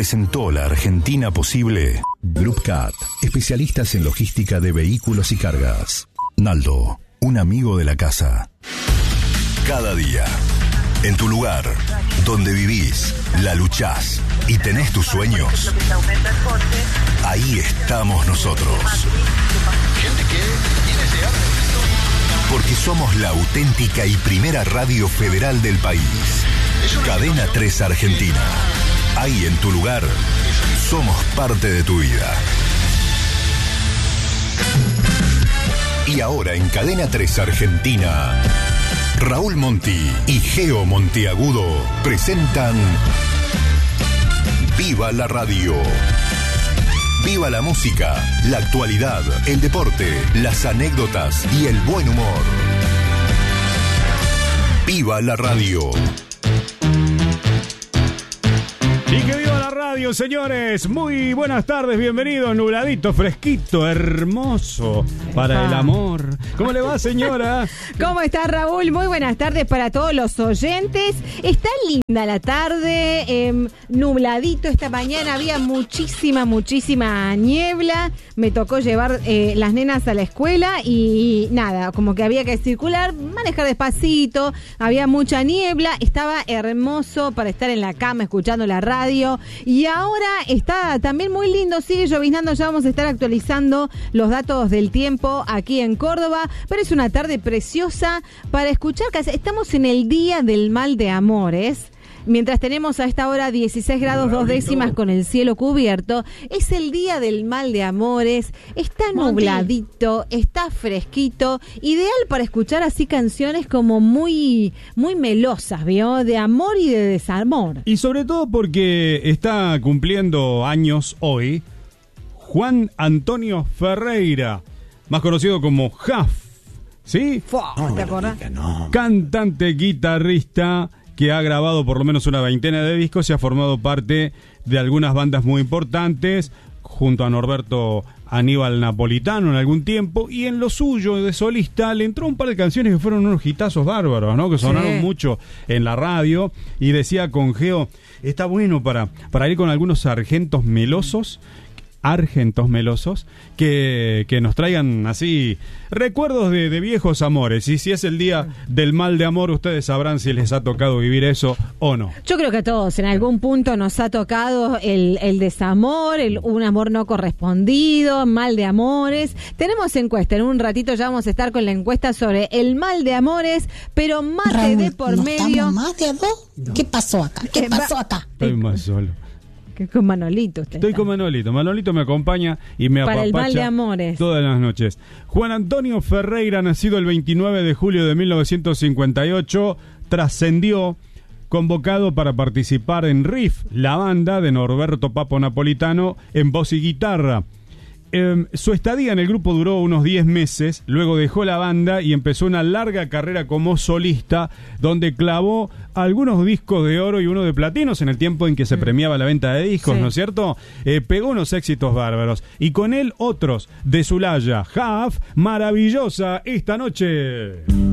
presentó la Argentina posible. Group Cat, especialistas en logística de vehículos y cargas. Naldo, un amigo de la casa. Cada día, en tu lugar, donde vivís, la luchás y tenés tus sueños, ahí estamos nosotros. Porque somos la auténtica y primera radio federal del país. Cadena 3 Argentina. Ahí en tu lugar, somos parte de tu vida. Y ahora en Cadena 3 Argentina, Raúl Monti y Geo Monteagudo presentan Viva la Radio. Viva la música, la actualidad, el deporte, las anécdotas y el buen humor. Viva la Radio. Y que viva la radio, señores. Muy buenas tardes, bienvenidos. Nubladito, fresquito, hermoso para el amor. ¿Cómo le va, señora? ¿Cómo está, Raúl? Muy buenas tardes para todos los oyentes. Está linda la tarde, nubladito esta mañana. Había muchísima niebla. Me tocó llevar las nenas a la escuela y nada, como que había que circular, manejar despacito. Había mucha niebla. Estaba hermoso para estar en la cama escuchando la radio. Y ahora está también muy lindo, sigue lloviznando, ya vamos a estar actualizando los datos del tiempo aquí en Córdoba, pero es una tarde preciosa para escuchar. Estamos en el Día del Mal de Amores. Mientras tenemos a esta hora 16 grados 2 décimas con el cielo cubierto, es el Día del Mal de Amores, está nubladito, está fresquito, ideal para escuchar así canciones como muy melosas, ¿vio? De amor y de desamor. Y sobre todo porque está cumpliendo años hoy Juan Antonio Ferreira, más conocido como Jaf, ¿sí? ¿Te acordás? No. Cantante, guitarrista, que ha grabado por lo menos una veintena de discos y ha formado parte de algunas bandas muy importantes, junto a Norberto Aníbal Napolitano en algún tiempo, y en lo suyo de solista le entró un par de canciones que fueron unos hitazos bárbaros, ¿no? Que sonaron mucho en la radio, y decía con Geo, está bueno para ir con algunos sargentos melosos que nos traigan así recuerdos de viejos amores. Y si es el día del mal de amor, ustedes sabrán si les ha tocado vivir eso o no. Yo creo que a todos en algún punto nos ha tocado el desamor, un amor no correspondido, mal de amores. Tenemos encuesta, en un ratito ya vamos a estar con la encuesta sobre el mal de amores, pero mate Raúl, de por ¿no medio. estamos más de a dos? ¿Qué pasó acá? Estoy más solo. Que con Manolito usted Estoy está. con Manolito. Manolito me acompaña y me Para apapacha el mal de amores. todas las noches. Juan Antonio Ferreira, nacido el 29 de julio de 1958, trascendió convocado para participar en Riff, la banda de Norberto Papo Napolitano en voz y guitarra. Su estadía en el grupo duró unos 10 meses, luego dejó la banda y empezó una larga carrera como solista, donde clavó algunos discos de oro y uno de platinos en el tiempo en que se premiaba la venta de discos, ¿no es cierto? Pegó unos éxitos bárbaros. Y con él otros, de Zulaya, Jaf, maravillosa esta noche.